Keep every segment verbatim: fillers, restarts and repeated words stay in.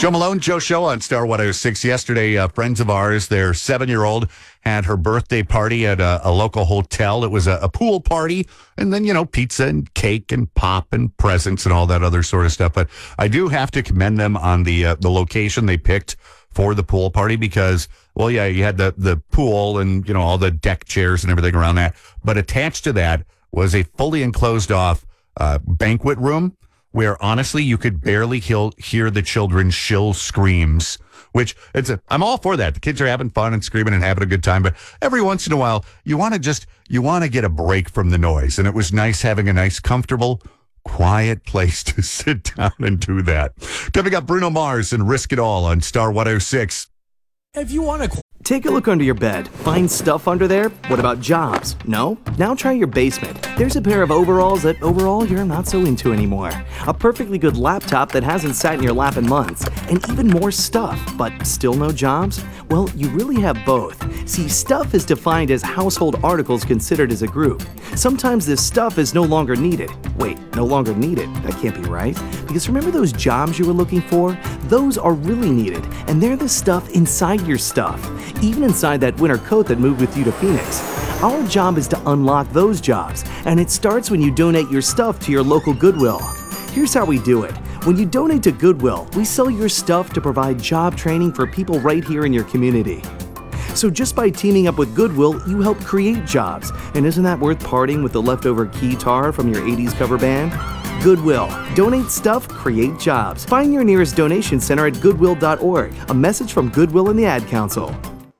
Joe Malone, Joe Show on Star one oh six. Yesterday, uh, friends of ours, their seven-year-old had her birthday party at a, a local hotel. It was a, a pool party, and then, you know, pizza and cake and pop and presents and all that other sort of stuff. But I do have to commend them on the uh, the location they picked for the pool party because, well, yeah, you had the, the pool and, you know, all the deck chairs and everything around that. But attached to that was a fully enclosed off uh, banquet room where, honestly, you could barely hear, hear the children's shrill screams, which it's a, I'm all for that. The kids are having fun and screaming and having a good time. But every once in a while, you want to just, you want to get a break from the noise. And it was nice having a nice, comfortable, quiet place to sit down and do that. Coming up, Bruno Mars and Risk It All on Star one oh six. If you want to... Take a look under your bed. Find stuff under there? What about jobs? No? Now try your basement. There's a pair of overalls that overall you're not so into anymore. A perfectly good laptop that hasn't sat in your lap in months. And even more stuff, but still no jobs? Well, you really have both. See, stuff is defined as household articles considered as a group. Sometimes this stuff is no longer needed. Wait, no longer needed? That can't be right. Because remember those jobs you were looking for? Those are really needed, and they're the stuff inside your stuff. Even inside that winter coat that moved with you to Phoenix. Our job is to unlock those jobs, and it starts when you donate your stuff to your local Goodwill. Here's how we do it. When you donate to Goodwill, we sell your stuff to provide job training for people right here in your community. So just by teaming up with Goodwill, you help create jobs. And isn't that worth parting with the leftover keytar from your eighties cover band? Goodwill. Donate stuff, create jobs. Find your nearest donation center at goodwill dot org. A message from Goodwill and the Ad Council.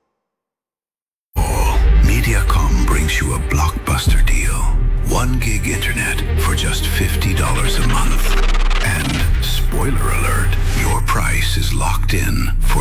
Mediacom brings you a blockbuster deal. One gig internet for just fifty dollars a month. And spoiler alert, your price is locked in for